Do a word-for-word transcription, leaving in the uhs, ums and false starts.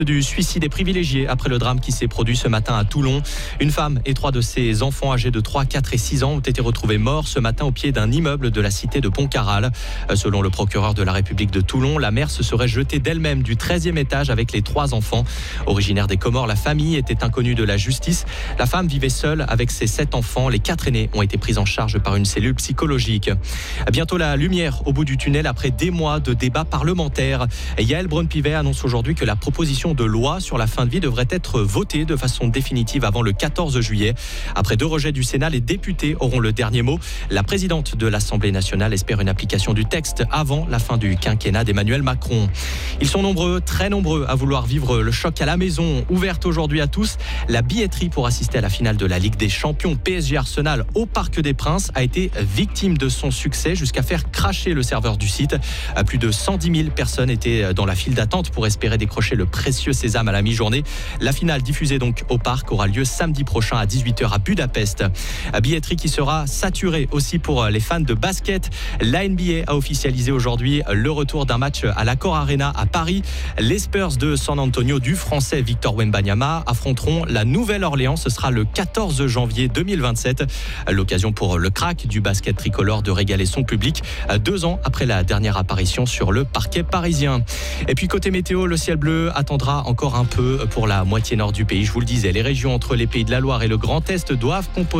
Du suicide est privilégié après le drame qui s'est produit ce matin à Toulon. Une femme et trois de ses enfants âgés de trois, quatre et six ans ont été retrouvés morts ce matin au pied d'un immeuble de la cité de Pontcarral. Selon le procureur de la République de Toulon, la mère se serait jetée d'elle-même du treizième étage avec les trois enfants. Originaire des Comores, la famille était inconnue de la justice. La femme vivait seule avec ses sept enfants. Les quatre aînés ont été pris en charge par une cellule psychologique. Bientôt la lumière au bout du tunnel après des mois de débats parlementaires. Yaël Braun-Pivet annonce aujourd'hui que la proposition de loi sur la fin de vie devrait être votée de façon définitive avant le quatorze juillet. Après deux rejets du Sénat, les députés auront le dernier mot. La présidente de l'Assemblée nationale espère une application du texte avant la fin du quinquennat d'Emmanuel Macron. Ils sont nombreux, très nombreux à vouloir vivre le choc à la maison. Ouverte aujourd'hui à tous, la billetterie pour assister à la finale de la Ligue des Champions P S G Arsenal au Parc des Princes a été victime de son succès jusqu'à faire cracher le serveur du site. Plus de cent dix mille personnes étaient dans la file d'attente pour espérer décrocher le précieux sésame à la mi-journée. La finale diffusée donc au Parc aura lieu samedi prochain à dix-huit heures à Budapest. Billetterie qui sera saturée aussi pour les fans de basket. La N B A a officialisé aujourd'hui le retour d'un match à l'Accor Arena à Paris. Les Spurs de San Antonio du français Victor Wembanyama affronteront la Nouvelle-Orléans. Ce sera le quatorze janvier deux mille vingt-sept. L'occasion pour le crack du basket tricolore de régaler son public deux ans après la dernière apparition sur le parquet parisien. Et puis côté météo, le ciel bleu attendra encore un peu pour la moitié nord du pays. Je vous le disais, les régions entre les Pays de la Loire et le Grand Est doivent composer